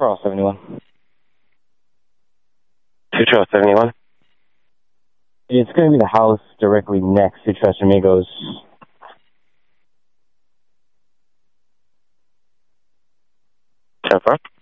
Charles 71. 2 Charles 71. It's going to be the house directly next to Tres Amigos. Confirm.